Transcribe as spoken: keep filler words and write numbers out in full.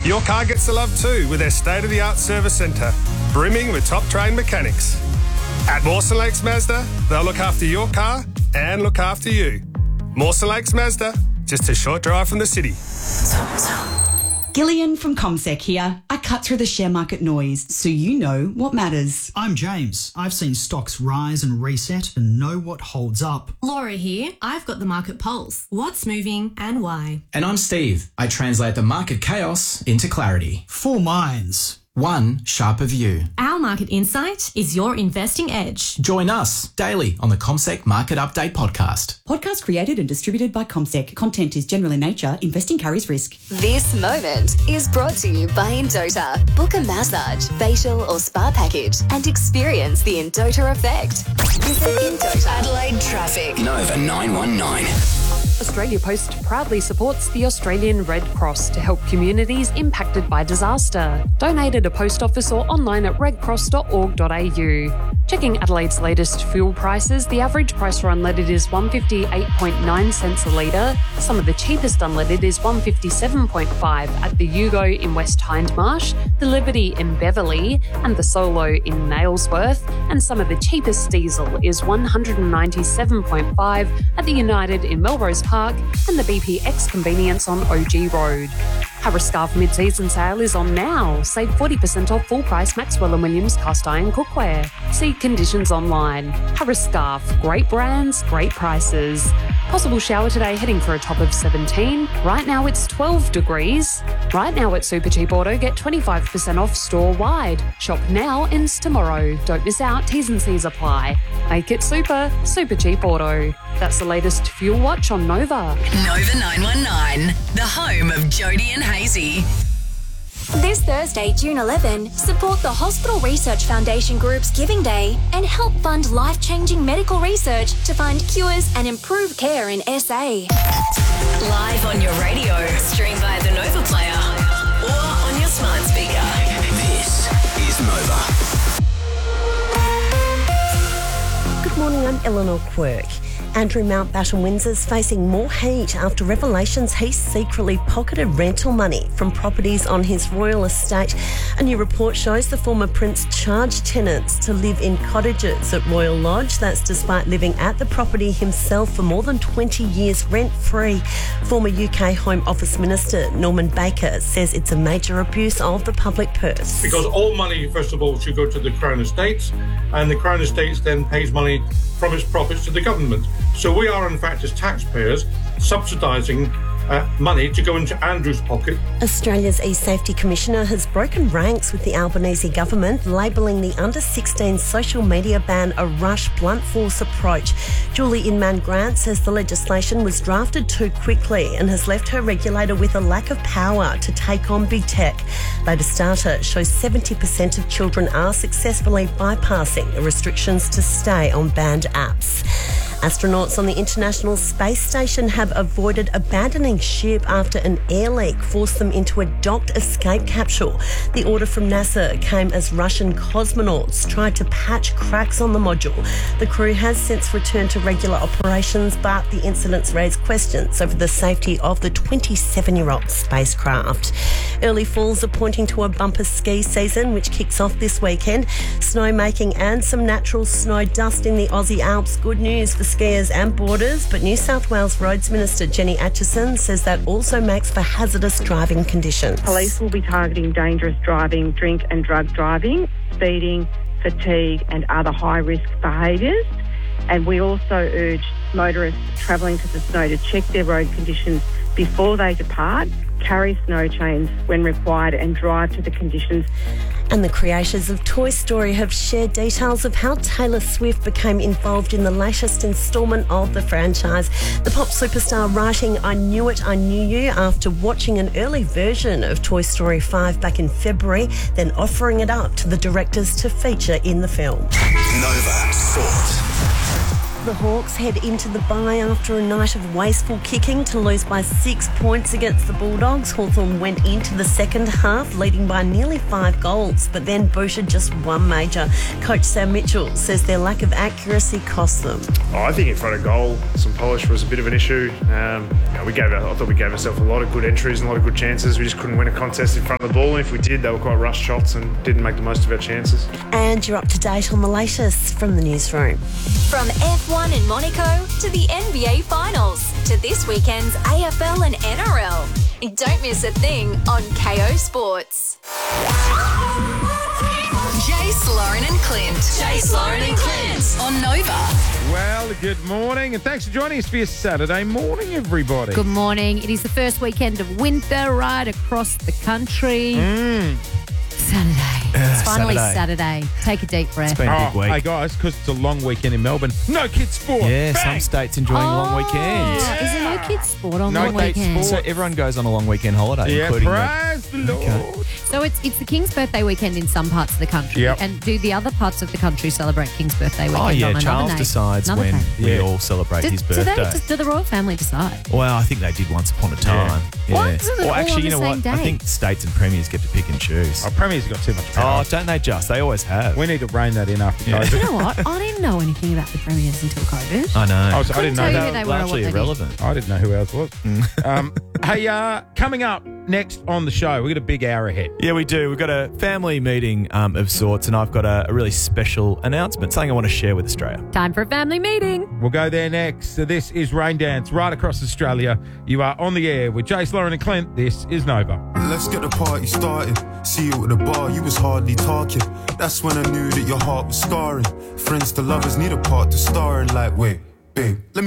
Your car gets the love too with their state-of-the-art service centre, brimming with top-trained mechanics. At Mawson Lakes Mazda, they'll look after your car and look after you. Mawson Lakes Mazda, just a short drive from the city. Gillian from CommSec here. I cut through the share market noise so you know what matters. I'm James. I've seen stocks rise and reset and know what holds up. Laura here. I've got the market pulse. What's moving and why? And I'm Steve. I translate the market chaos into clarity. Four minds. One sharper view. Our market insight is your investing edge. Join us daily on the CommSec Market Update podcast. Podcast created and distributed by CommSec. Content is general in nature. Investing carries risk. This moment is brought to you by Indota. Book a massage, facial or spa package and experience the Indota effect. Visit Indota. Adelaide traffic. Nova nine one nine. Australia Post proudly supports the Australian Red Cross to help communities impacted by disaster. Donate at a post office or online at red cross dot org dot a u. Checking Adelaide's latest fuel prices, the average price for unleaded is one dollar fifty-eight point nine cents a litre. Some of the cheapest unleaded is one dollar fifty-seven point five at the Yugo in West Hindmarsh, the Liberty in Beverley and the Solo in Nailsworth, and some of the cheapest diesel is one hundred ninety-seven point five at the United in Melrose Park and the B P X Convenience on O G Road. Harris Scarfe mid-season sale is on now. Save forty percent off full price Maxwell and Williams cast iron cookware. See conditions online. Harris Scarfe, great brands, great prices. Possible shower today, heading for a top of seventeen. Right now it's twelve degrees. Right now at Supercheap Auto, get twenty-five percent off store-wide. Shop now, ends tomorrow. Don't miss out, T's and C's apply. Make it super, Supercheap Auto. That's the latest fuel watch on Nova. Nova nine one nine, the home of Jody and Hazy. This Thursday, June eleventh, support the Hospital Research Foundation Group's Giving Day and help fund life-changing medical research to find cures and improve care in S A. Live on your radio, stream via the Nova Player or on your smart speaker. This is Nova. Good morning, I'm Eleanor Quirk. Andrew Mountbatten Windsor's facing more heat after revelations he secretly pocketed rental money from properties on his royal estate. A new report shows the former prince charged tenants to live in cottages at Royal Lodge. That's despite living at the property himself for more than twenty years rent-free. Former U K Home Office Minister Norman Baker says it's a major abuse of the public purse. Because all money, first of all, should go to the Crown Estates, and the Crown Estates then pays money from its profits to the government. So we are, in fact, as taxpayers, subsidising uh, money to go into Andrew's pocket. Australia's E-Safety Commissioner has broken ranks with the Albanese government, labelling the under sixteen social media ban a rush, blunt force approach. Julie Inman-Grant says the legislation was drafted too quickly and has left her regulator with a lack of power to take on big tech. Latest data shows seventy percent of children are successfully bypassing the restrictions to stay on banned apps. Astronauts on the International Space Station have avoided abandoning ship after an air leak forced them into a docked escape capsule. The order from NASA came as Russian cosmonauts tried to patch cracks on the module. The crew has since returned to regular operations, but the incidents raised questions over the safety of the twenty-seven-year-old spacecraft. Early falls are pointing to a bumper ski season, which kicks off this weekend. Snowmaking and some natural snow dust in the Aussie Alps. Good news for skiers and boarders, but New South Wales Roads Minister Jenny Atchison says that also makes for hazardous driving conditions. Police will be targeting dangerous driving, drink and drug driving, speeding, fatigue and other high-risk behaviours. And we also urge motorists travelling to the snow to check their road conditions before they depart, carry snow chains when required and drive to the conditions. And the creators of Toy Story have shared details of how Taylor Swift became involved in the latest instalment of the franchise. The pop superstar writing "I Knew It, I Knew You" after watching an early version of Toy Story five back in February, then offering it up to the directors to feature in the film. Nova Sport. The Hawks head into the bye after a night of wasteful kicking to lose by six points against the Bulldogs. Hawthorn went into the second half leading by nearly five goals, but then booted just one major. Coach Sam Mitchell says their lack of accuracy cost them. Oh, I think in front of goal, some polish was a bit of an issue. Um, you know, we gave, I thought we gave ourselves a lot of good entries and a lot of good chances. We just couldn't win a contest in front of the ball, and if we did, they were quite rushed shots and didn't make the most of our chances. And you're up to date on the latest from the newsroom. From F one in Monaco to the N B A Finals to this weekend's A F L and N R L. Don't miss a thing on K O Sports. Jace, Lauren and Clint. Jace, Lauren and Clint on Nova. Well, good morning and thanks for joining us for your Saturday morning, everybody. Good morning. It is the first weekend of winter right across the country. Mm. Saturday. Uh, it's finally Saturday. Saturday. Take a deep breath. It's been a big Oh, week. hey, guys, because it's a long weekend in Melbourne. No kids sport. Yeah, Bang! some states enjoying a long weekend. Oh, is there no kids sport on No the kids weekend? sport. So everyone goes on a long weekend holiday, Yeah, including praise the Lord. Okay. So it's it's the King's birthday weekend in some parts of the country. Yep. And do the other parts of the country celebrate King's birthday weekend Oh, yeah, on another Charles day? decides Another when day. we Yeah. all celebrate Do, his do, birthday. they, do the royal family decide? Well, I think they did once upon a time. Yeah. What? So they're Or all actually, on you the know same what? day? I think states and premiers get to pick and choose. Our Premier's got too much Oh, power. don't they just? They always have. We need to rein that in after Yeah. Do you COVID. know what? I didn't know anything about the premiers until COVID. I know. Oh, so I didn't know tell you that. who they were or what Largely they did. irrelevant. I didn't know who else was. um, hey, uh, coming up next on the show, we've got a big hour ahead. Yeah, we do. We've got a family meeting um, of sorts, and I've got a, a really special announcement, something I want to share with Australia. Time for a family meeting. We'll go there next. So this is Rain Dance right across Australia. You are on the air with Jace, Lauren and Clint. This is Nova. Let's get the party started. See you at the bar, you was hardly talking. That's when I knew that your heart was scarring. Friends to lovers need a part to star in. Like, wait, babe, let me